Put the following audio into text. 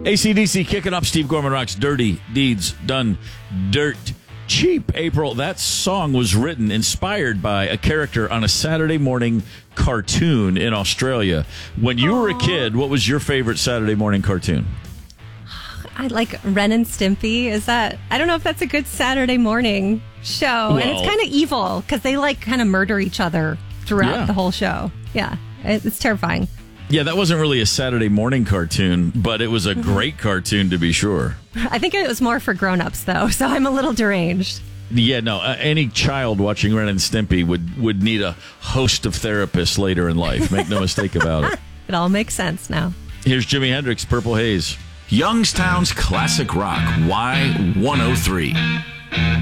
AC/DC kicking off Steve Gorman Rock's Dirty Deeds Done Dirt Cheap. April, that song was written, inspired by a character on a Saturday morning cartoon in Australia. When you were a kid, what was your favorite Saturday morning cartoon? I like Ren and Stimpy. I don't know if that's a good Saturday morning show. And it's kind of evil because they kind of murder each other throughout the whole show. Yeah, it's terrifying. Yeah, that wasn't really a Saturday morning cartoon, but it was a great cartoon to be sure. I think it was more for grown-ups, though, so I'm a little deranged. Yeah, no, any child watching Ren and Stimpy would need a host of therapists later in life. Make no mistake about it. It all makes sense now. Here's Jimi Hendrix, Purple Haze. Youngstown's Classic Rock, Y103.